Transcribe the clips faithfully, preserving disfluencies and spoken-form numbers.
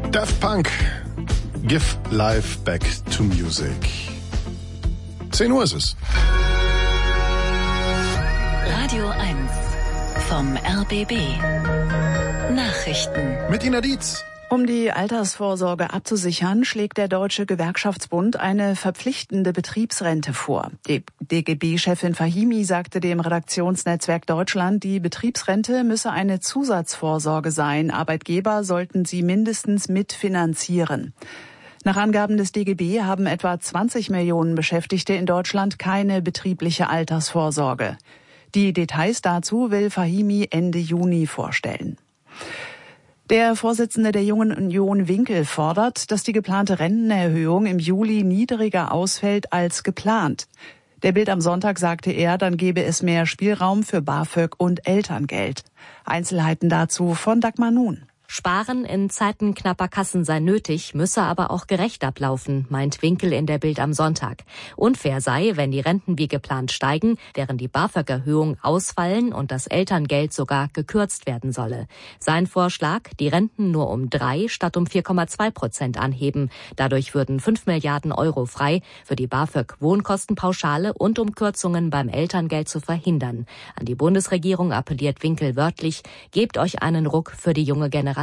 Daft Punk, Give Life Back to Music. zehn Uhr ist es. Radio eins vom R B B. Nachrichten. Mit Ina Dietz. Um die Altersvorsorge abzusichern, schlägt der Deutsche Gewerkschaftsbund eine verpflichtende Betriebsrente vor. Die D G B-Chefin Fahimi sagte dem Redaktionsnetzwerk Deutschland, die Betriebsrente müsse eine Zusatzvorsorge sein. Arbeitgeber sollten sie mindestens mitfinanzieren. Nach Angaben des D G B haben etwa zwanzig Millionen Beschäftigte in Deutschland keine betriebliche Altersvorsorge. Die Details dazu will Fahimi Ende Juni vorstellen. Der Vorsitzende der Jungen Union Winkel fordert, dass die geplante Rentenerhöhung im Juli niedriger ausfällt als geplant. Der Bild am Sonntag sagte er, dann gebe es mehr Spielraum für BAföG und Elterngeld. Einzelheiten dazu von Dagmar Nun. Sparen in Zeiten knapper Kassen sei nötig, müsse aber auch gerecht ablaufen, meint Winkel in der Bild am Sonntag. Unfair sei, wenn die Renten wie geplant steigen, während die BAföG-Erhöhung ausfallen und das Elterngeld sogar gekürzt werden solle. Sein Vorschlag, die Renten nur um drei statt um vier Komma zwei Prozent anheben. Dadurch würden fünf Milliarden Euro frei für die BAföG-Wohnkostenpauschale und um Kürzungen beim Elterngeld zu verhindern. An die Bundesregierung appelliert Winkel wörtlich, gebt euch einen Ruck für die junge Generation.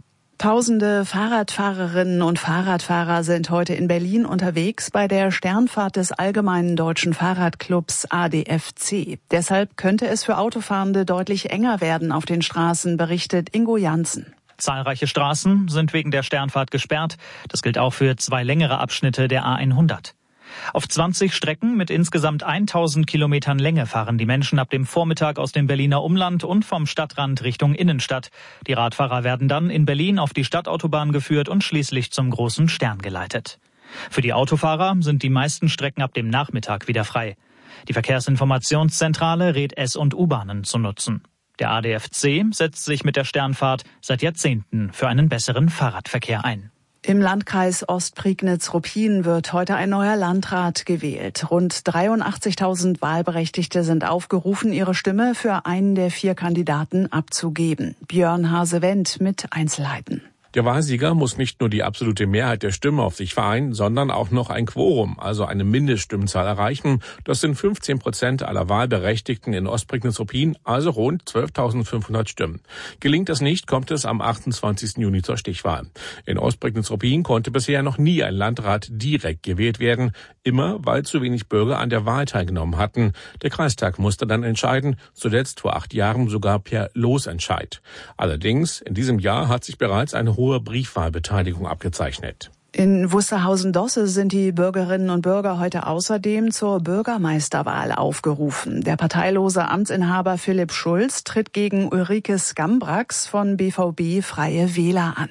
Tausende Fahrradfahrerinnen und Fahrradfahrer sind heute in Berlin unterwegs bei der Sternfahrt des Allgemeinen Deutschen Fahrradclubs A D F C. Deshalb könnte es für Autofahrende deutlich enger werden auf den Straßen, berichtet Ingo Janssen. Zahlreiche Straßen sind wegen der Sternfahrt gesperrt. Das gilt auch für zwei längere Abschnitte der A hundert. Auf zwanzig Strecken mit insgesamt tausend Kilometern Länge fahren die Menschen ab dem Vormittag aus dem Berliner Umland und vom Stadtrand Richtung Innenstadt. Die Radfahrer werden dann in Berlin auf die Stadtautobahn geführt und schließlich zum Großen Stern geleitet. Für die Autofahrer sind die meisten Strecken ab dem Nachmittag wieder frei. Die Verkehrsinformationszentrale rät S- und U-Bahnen zu nutzen. Der A D F C setzt sich mit der Sternfahrt seit Jahrzehnten für einen besseren Fahrradverkehr ein. Im Landkreis Ostprignitz-Ruppin wird heute ein neuer Landrat gewählt. Rund dreiundachtzigtausend Wahlberechtigte sind aufgerufen, ihre Stimme für einen der vier Kandidaten abzugeben. Björn Hase-Wendt mit Einzelheiten. Der Wahlsieger muss nicht nur die absolute Mehrheit der Stimmen auf sich vereinen, sondern auch noch ein Quorum, also eine Mindeststimmenzahl erreichen. Das sind fünfzehn Prozent aller Wahlberechtigten in Ostprignitz-Ruppin, also rund zwölftausendfünfhundert Stimmen. Gelingt das nicht, kommt es am achtundzwanzigsten Juni zur Stichwahl. In Ostprignitz-Ruppin konnte bisher noch nie ein Landrat direkt gewählt werden, immer weil zu wenig Bürger an der Wahl teilgenommen hatten. Der Kreistag musste dann entscheiden, zuletzt vor acht Jahren sogar per Losentscheid. Allerdings, in diesem Jahr hat sich bereits eine hohe Briefwahlbeteiligung abgezeichnet. In Wusterhausen-Dosse sind die Bürgerinnen und Bürger heute außerdem zur Bürgermeisterwahl aufgerufen. Der parteilose Amtsinhaber Philipp Schulz tritt gegen Ulrike Skambrax von B V B Freie Wähler an.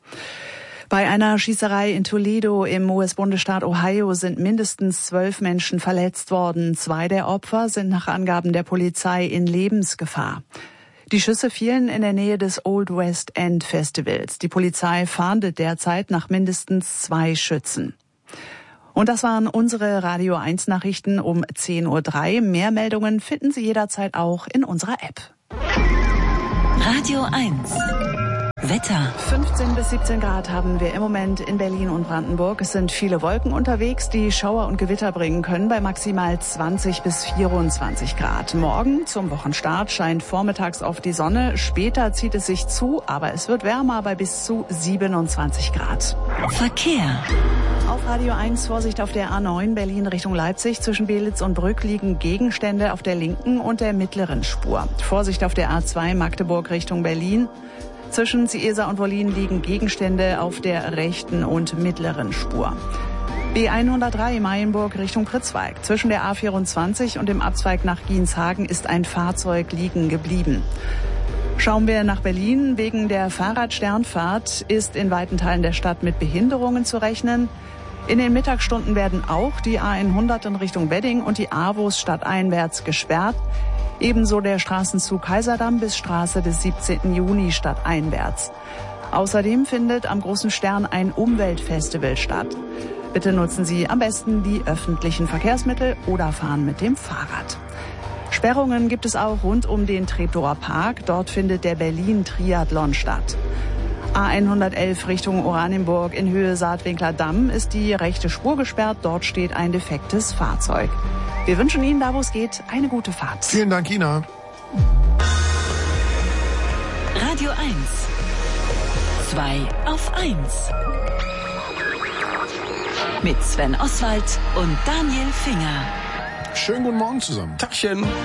Bei einer Schießerei in Toledo im U S-Bundesstaat Ohio sind mindestens zwölf Menschen verletzt worden. Zwei der Opfer sind nach Angaben der Polizei in Lebensgefahr. Die Schüsse fielen in der Nähe des Old West End Festivals. Die Polizei fahndet derzeit nach mindestens zwei Schützen. Und das waren unsere Radio eins Nachrichten um zehn Uhr drei. Mehr Meldungen finden Sie jederzeit auch in unserer App. Radio eins. Wetter. fünfzehn bis siebzehn Grad haben wir im Moment in Berlin und Brandenburg. Es sind viele Wolken unterwegs, die Schauer und Gewitter bringen können, bei maximal zwanzig bis vierundzwanzig Grad. Morgen zum Wochenstart scheint vormittags oft die Sonne. Später zieht es sich zu, aber es wird wärmer bei bis zu siebenundzwanzig Grad. Verkehr. Auf Radio eins Vorsicht auf der A neun Berlin Richtung Leipzig. Zwischen Belitz und Brück liegen Gegenstände auf der linken und der mittleren Spur. Vorsicht auf der A zwei Magdeburg Richtung Berlin. Zwischen Ciesa und Wollin liegen Gegenstände auf der rechten und mittleren Spur. B hundertdrei Mayenburg Richtung Pritzwalk. Zwischen der A vierundzwanzig und dem Abzweig nach Gienshagen ist ein Fahrzeug liegen geblieben. Schauen wir nach Berlin. Wegen der Fahrradsternfahrt ist in weiten Teilen der Stadt mit Behinderungen zu rechnen. In den Mittagsstunden werden auch die A hundert in Richtung Wedding und die AWOS stadteinwärts gesperrt. Ebenso der Straßenzug Kaiserdamm bis Straße des siebzehnten Juni stadteinwärts. Außerdem findet am Großen Stern ein Umweltfestival statt. Bitte nutzen Sie am besten die öffentlichen Verkehrsmittel oder fahren mit dem Fahrrad. Sperrungen gibt es auch rund um den Treptower Park. Dort findet der Berlin-Triathlon statt. A hundertelf Richtung Oranienburg in Höhe Saatwinkler Damm ist die rechte Spur gesperrt. Dort steht ein defektes Fahrzeug. Wir wünschen Ihnen, da wo es geht, eine gute Fahrt. Vielen Dank, Ina. Radio eins. zwei auf eins. Mit Sven Oswald und Daniel Finger. Schönen guten Morgen zusammen. Tachchen.